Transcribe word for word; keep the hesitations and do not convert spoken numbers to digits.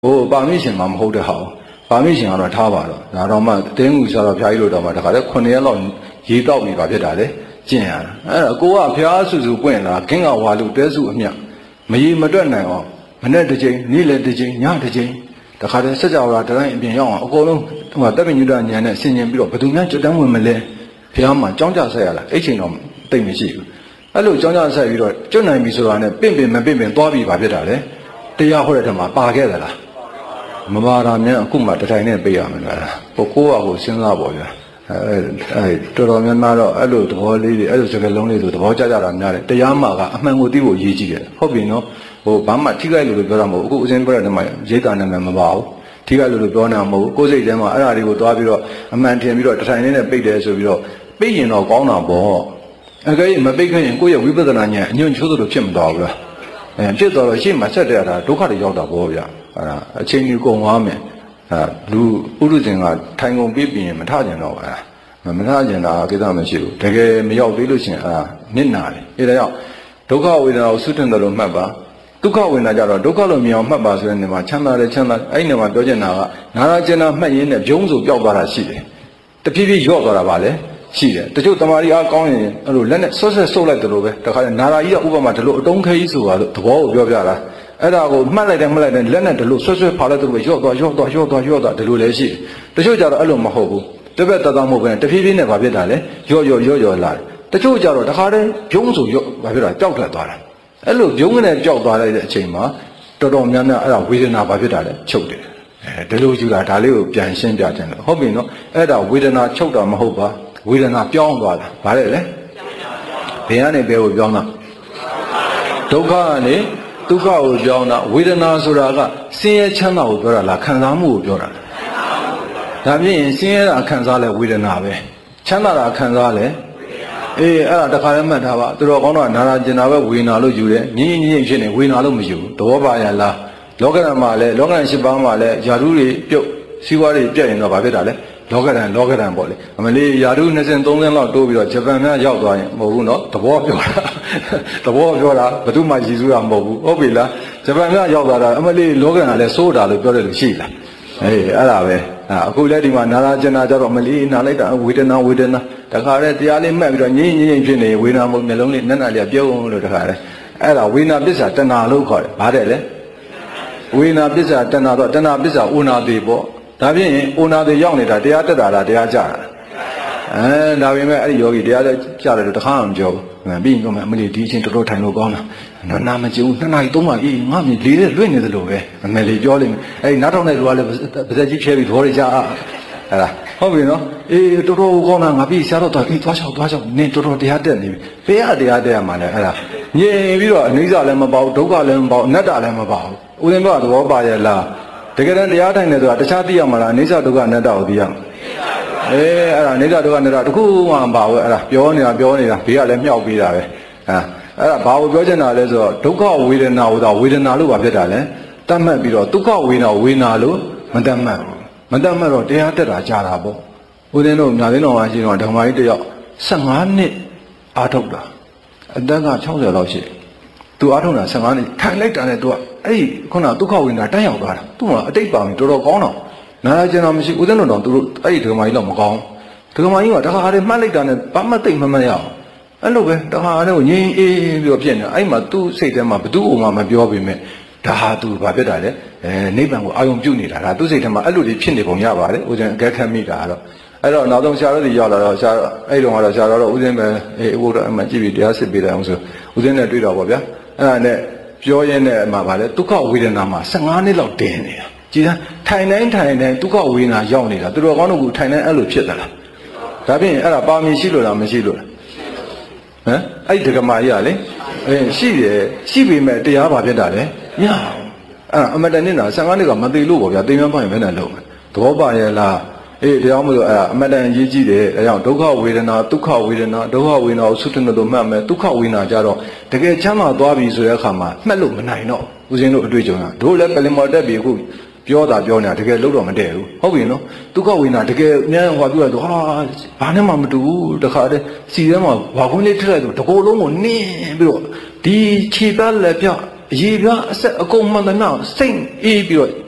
哦，把米线嘛，好得好，把米线那差吧了，然后嘛，等我下到便宜了的嘛，这个在昆明老一到米把别打的，这样，哎，国外便宜是就贵了，跟个话路得数面，没没赚来哦，没来得进，你来得进，伢得进，这个在实际上这样一边样啊，我讲我这边有两年呢，新年比较不同样，就等我们来，便宜嘛，涨价下来了，一千多对没起，哎，路涨价下来了，就那米说话呢，边边没边边多米把别打的，这样或者什么八个的了。မဘာသာများအခုမှတထိုင်နဲ့ပေးရမယ်လားကိုကိုကကိုစဉ်းစားပေါ့ဗျာအဲအဲတော်တော်များများတော့အဲ့လိုသဘောလေးတွေအဲ့လိုစကားလုံးလေးဆိုသဘောကျကြတာများတယ်တရားမှာကအမှန်ကိုသိဖို့ရည်ကြီးတယ်ဟုတ်ပြီနော်ဟိုဘာမှထိခိုက်လို့ပြောတာမဟုတ်အခုအစဉ်ပြောတဲ့မှာရိတ်တာနာမည်မပါဘူးထိခိုက်လို့ပြောနေတာမဟုတ်ကိုယ်စိတ်ထဲမှာအဲ့ဒါတွေကိုတွားပြီးတော့အမှန်ထင်ပြီးတော့တထိုင်နဲ့ပိတ်တယ်ဆိုပြီးတော့ပိတ်ရင်တော့ကောင်းတာပေါ့အကယ်၍မပိတ်ခင်ကိုယ့်ရဲ့ဝိပဿနာဉာဏ်အညွန့်ချိုးသလိုဖြစ်မသွားဘူးလားအဲဖြစ်တော့ရှေ့မှာဆက်တဲ့တာဒုက္ခတွေရောက်တာပေါ့ဗျာအဲ့ဒါအချိန်ကြီးကုန်သွားမယ်အဲလူဥဒုဇင်ကထိုင်ကုန်ပြီးပြင်မထကျင်တော့ပါမထကျင်တာကိစ္စမရှိဘူးတကယ်မရောက်သေးလို့ရှင်အဲ့ဒါနစ်နာတယ်အဲဒါကြောင့်ဒုက္ခဝေဒနာကိုသုတင်တယ်လို့မှတ်ပါဒုက္ခဝေဒနာကြတော့ဒုက္ခလို့မြင်အောင်မှတ်ပါဆိုတဲ့နေမှာချမ်းသာတယ်ချမ်းသာအဲ့ဒီနေမှာပြောချင်တာကနာရာကျင်နာမှတ်ရင်းနဲ့ပြုံးစုပျောက်သွားတာရှိတယ်တဖြည်းဖြည်းရော့သွားတာပါလေရှိတယ်တချို့တမာရီအားကောင်းရင်အဲ့လိုလက်နဲ့ဆွတ်ဆက်ဆုပ်လိုက်တယ်လို့ပဲတခါကျနာရာကြီးကဥပမာဒီလိုအတုံးခဲကြီးဆိုတာသဘောကိုပြောပြတာအဲ့ဒါကိုမှတ်လိုက်တယ်မှတ်လိုက်တယ်လက်နဲ့ဒီလိုဆွဆွဖာလိုက်တယ်လို့ရော့သွားရော့သွားရော့သွားရော့သွားဒီလိုလည်းရှိတချို့ကြတော့အဲ့လိုမဟုတ်ဘူးတပည့်တသားမဟုတ်ဘဲတဖြည်းဖြည်းနဲ့ဗာဖြစ်တာလေရော့ရော့ရော့ရော့လာတယ်တချို့ကြတော့တခါတည်းပြုံးစုရော့ဗာဖြစ်တာကြောက်ထွက်သွားတာအဲ့လိုပြုံးကနေကြောက်သွားလိုက်တဲ့အချိန်မှာတော်တော်များများအဲ့ဒါဝေဒနာဗာဖြစ်တာလေချုပ်တယ်အဲဒီလိုယူတာဒါလေးကိုပြန်ရှင်းပြခြင်းလို့ဟုတ်ပြီနော်အဲ့ဒါဝေဒနာချုပ်တာမဟုတ်ပါဝေဒနာပြောင်းသွားတာဗါလဲလေဘယ်ကနေဘယ်ကိုပြောင်းတာဒုက္ခကနေဒုက္ခကိုပြောင်းတာဝေဒနာဆိုတာကဆင်းရဲချမ်းသာကိုပြောတာလားခံစားမှုကိုပြောတာလားဒါဖြင့်ဆင်းရဲတာခံစားလဲဝေဒနာပဲချမ်းသာတာခံစားလဲအေးအဲ့ဒါတခါတည်းမှတ်ထားပါသူတော်ကောင်းတော့နာရာကျင်တာပဲဝေဒနာလို့ယူတယ်ငြင်းငြင်းဖြစ်နေဝေဒနာလို့မယူဘူးသဘောပါရလားလောကဓာတ်မှာလဲလောကဓာတ်၈ပါးမှာလဲယာဓုတွေပြုတ်စီးပွားတွေပြတ်ရင်တော့ဘာဖြစ်တာလဲလောကဓာတ်လောကဓာတ်ပေါ့လေအမလေးယာဓုနှစ်ဆင့်သုံးဆင့်လောက်တိုးပြီးတော့ဂျပန်များရောက်သွားရင်မဟုတ်ဘူးနော်သဘောပြောတာသဘောပြောတာဘယ်သူမှရည်စူးတာမဟုတ်ဘူးဟုတ်ပြီလားဂျပန်များရောက်သွားတာအမလေးလောကဓာတ်လည်းစိုးတာလို့ပြောတယ်လို့ရှိလားအေးအဲ့ဒါပဲအခုလည်းဒီမှာနာရာကျင်နာကြတော့အမလေးနာလိုက်တာဝေဒနာဝေဒနာတခါတည်းတရားလေးမှတ်ပြီးတော့ငြိမ့်ငြိမ့်ဖြစ်နေဝေဒနာမဟုတ်မျိုးလုံးလေးနက်နက်လေးပြုံးလို့တခါတည်းအဲ့ဒါဝေဒနာပစ္စာတဏှာလို့ခေါ်တယ်ဗါတဲ့လေဝေဒနာပစ္စာတဏှာတော့တဏှာပစ္စာဥနာတိပေါ့ဒါဖြင့်ဥနာတိရောက်နေတာတရားတက်တာလားတရားကြတာအဲဒါပေမဲ့အဲ့ဒီယောဂီတရားလည်းကြားတယ်လို့တခါမှမပြောဘူးပြီးရင်တော့မလေးဒီအချင်းတော်တော်ထိုင်လို့ကောင်းတာနာမကျုံနှစ်နာရီသုံးနာရီငါမြင်လေးတဲ့လွင့်နေသလိုပဲအမေလေးပြောလိမ့်မယ်အဲ့ဒီနားထောင်တဲ့လူကလည်းပါဇက်ကြီးဖြဲပြီးတော်ရကြအဲ့ဒါဟုတ်ပြီနော်အေးတော်တော်ကောင်းတာငါပြီးဆရာတော်တော်အေးသွားချောက်သွားချောက်နင်တော်တော်တရားတက်နေပြီဘေးကတရားတက်ရမှာလေအဲ့ဒါညင်ပြီးတော့အနိစ္စလည်းမပေါ့ဒုက္ခလည်းမပေါ့အနတ္တလည်းမပေါ့ဦးဇင်းဘကသဘောပါရဲ့လားတကယ်တမ်းတရားထိုင်နေဆိုတာတခြားသိရမှာလားအနိစ္စဒုက္ခအနတ္တကိုသိရမှာအေးအဲ့ဒါအနိစ္စဒုက္ခအနတ္တတခုမှမပါဘူးအဲ့ဒါပြောနေတာပြောနေတာဘေးကလည်းမြောက်ပြီးတာပဲဟာအဲ့ဒါဘာကိုပြောချင်တာလဲဆိုတော့ဒုက္ခဝေဒနာဟိုတော့ဝေဒနာလို့ပါဖြစ်တာလဲတတ်မှတ်ပြီးတော့ဒုက္ခဝေဒနာဝေဒနာလို့မတတ်မှတ်ဘူးမတတ်မှတ်တော့တရားတက်တာကြာတာပေါ့ဦးဇင်းတို့ညာသိန်းတော်မှာရှိတော့ဓမ္မကြီးတယောက်၁၅နှစ်အားထုတ်တာအသက်က၆၀လောက်ရှိသူအားထုတ်တာ၁၅နှစ်ထိုင်လိုက်တာနဲ့သူကအဲ့ဒီခုနဒုက္ခဝေဒနာတက်ရောက်သွားတာသူ့မှာအတိတ်ပါပြီတော်တော်ကောင်းတော့နာရာကျင်တာမရှိဦးဇင်းတို့တော့သူတို့အဲ့ဒီဓမ္မကြီးတော့မကောင်းဓမ္မကြီးကတခါတည်းမှတ်လိုက်တာနဲ့ဘာမှသိမ့်မမှတ်ရအောင်အဲ့လိုပဲတခါတည်းကိုငြင်းအေးပြီးတော့ဖြစ်နေအဲ့မှာသူ့စိတ်ထဲမှာဘသူ့အိုမှမပြောပေမဲ့ဒါဟာသူဘာဖြစ်တာလဲအဲနိဗ္ဗာန်ကိုအာရုံပြုနေတာဒါသူ့စိတ်ထဲမှာအဲ့လိုတွေဖြစ်နေပုံရပါတယ်ဦးဇင်းအကဲခတ်မိတာတော့အဲ့တော့နောက်ဆုံးဆရာတော်ကြီးရောက်လာတော့ဆရာအဲ့တုန်းကတော့ဆရာတော်တော့ဦးဇင်းပဲအေးဘုရားအမှကြည့်ပြီးတရားစစ်ပေးတယ်အောင်ဆိုဦးဇင်းနဲ့တွေ့တော့ဗောဗျာအဲ့ဒါနဲ့ပြောရင်းနဲ့အမှဗာလဲဒုက္ခဝေဒနာမှာ၁၅နှစ်လောက်တင်းနေတာကြည်ထိုင်တိုင်းထိုင်တိုင်းဒုက္ခဝေဒနာရောက်နေတာသူတော်ကောင်းတို့ကထိုင်တိုင်းအဲ့လိုဖြစ်သလားဒါဖြင့်အဲ့ဒါပါမီရှိလို့လားမရှိလို့လားဟမ်အဲ့ဒီဒကမာကြီးကလေအဲရှိတယ်ရှိပေမဲ့တရားဘာဖြစ်တာလဲညအဲ့အမတန်နဲ့တော့၁၅နှစ်ကမသိလို့ဗောဗျာသိမ်းမပိုင်ဘယ်နဲ့လုံးသဘောပါရဲ့လားအေးတရားမလို့အဲ့အမတန်ရေးကြည့်တယ်အဲကြောင့်ဒုက္ခဝေဒနာဒုက္ခဝေဒနာဒုက္ခဝေဒနာကိုသုတ္တနတို့မှတ်မယ်ဒုက္ခဝေဒနာကြတော့တကယ်ချမ်းသာသွားပြီဆိုတဲ့အခါမှာမှတ်လို့မနိုင်တော့ဦးဇင်းတို့အတွေ့အကြုံကတို့လည်းကလင်မော်တက်ပြီအခုပြောတာပြောနေတာတကယ်လို့တော့မတည့်ဘူးဟုတ်ပြီနော်ဒုက္ခဝေဒနာတကယ်အများဟောပြောတော့ဟာဘာနဲ့မှမတူဘူးတခါတည်းစီထဲမှာဝါခွန်းလေးထည့်လိုက်တော့တကိုယ်လုံးကိုနင်းပြီးတော့ဒီခြေပြလက်ပြအရေပြအဆက်အကုန်မှန်တယ်နော်စိတ်အေးပြီးတော့